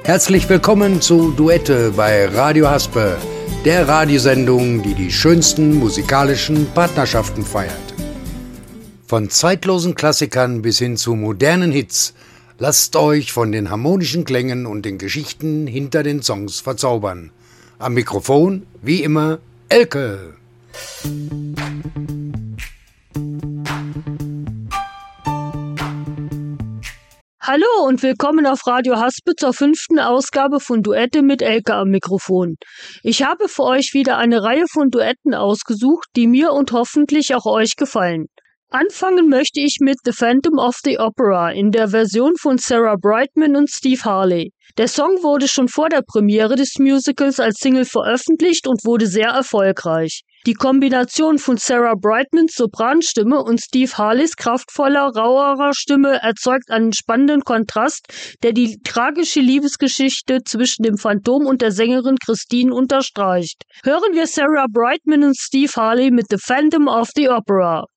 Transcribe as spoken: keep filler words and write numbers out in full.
Herzlich willkommen zu Duette bei Radio Haspe, der Radiosendung, die die schönsten musikalischen Partnerschaften feiert. Von zeitlosen Klassikern bis hin zu modernen Hits, lasst euch von den harmonischen Klängen und den Geschichten hinter den Songs verzaubern. Am Mikrofon, wie immer, Elke. Hallo und willkommen auf Radio Haspe zur fünften Ausgabe von Duette mit Elke am Mikrofon. Ich habe für euch wieder eine Reihe von Duetten ausgesucht, die mir und hoffentlich auch euch gefallen. Anfangen möchte ich mit The Phantom of the Opera in der Version von Sarah Brightman und Steve Harley. Der Song wurde schon vor der Premiere des Musicals als Single veröffentlicht und wurde sehr erfolgreich. Die Kombination von Sarah Brightmans Sopranstimme und Steve Harleys kraftvoller, rauerer Stimme erzeugt einen spannenden Kontrast, der die tragische Liebesgeschichte zwischen dem Phantom und der Sängerin Christine unterstreicht. Hören wir Sarah Brightman und Steve Harley mit The Phantom of the Opera.